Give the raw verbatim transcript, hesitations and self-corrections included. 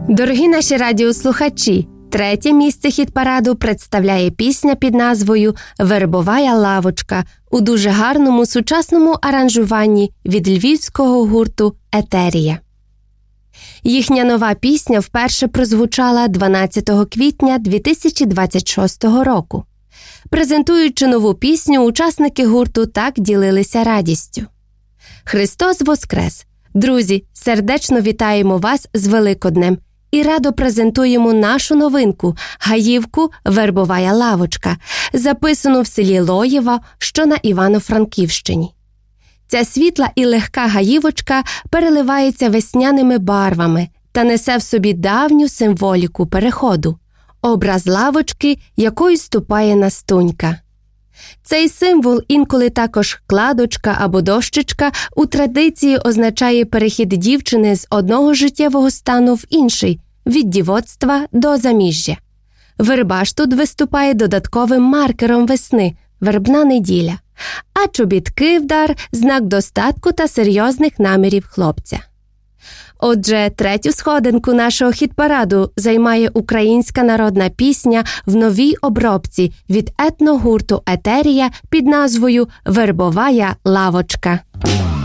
Дорогі наші радіослухачі, третє місце хіт-параду представляє пісня під назвою «Вербовая лавочка» у дуже гарному сучасному аранжуванні від львівського гурту «Етерія». Їхня нова пісня вперше прозвучала дванадцятого квітня дві тисячі двадцять шостого року. Презентуючи нову пісню, учасники гурту так ділилися радістю. Христос Воскрес! Друзі, сердечно вітаємо вас з Великоднем і радо презентуємо нашу новинку – гаївку «Вербовая лавочка», записану в селі Лоєва, що на Івано-Франківщині. Ця світла і легка гаївочка переливається весняними барвами та несе в собі давню символіку переходу – образ лавочки, якою ступає Настунька. Цей символ, інколи також кладочка або дощечка, у традиції означає перехід дівчини з одного життєвого стану в інший – від дівоцтва до заміжжя. Верба ж тут виступає додатковим маркером весни – вербна неділя, а чобітки в дар – знак достатку та серйозних намірів хлопця. Отже, третю сходинку нашого хіт-параду займає українська народна пісня в новій обробці від етногурту «Етерія» під назвою «Вербовая лавочка».